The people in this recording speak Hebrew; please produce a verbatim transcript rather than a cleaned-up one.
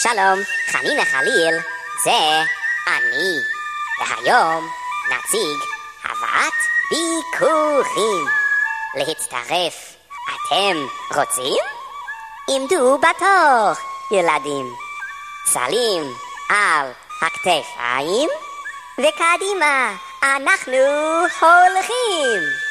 שלום, חנינה חליל, זה אני. והיום נציג הבאת ביקורים. להצטרף, אתם רוצים? עמדו בתור, ילדים. סלים על הכתפיים, וקדימה אנחנו הולכים.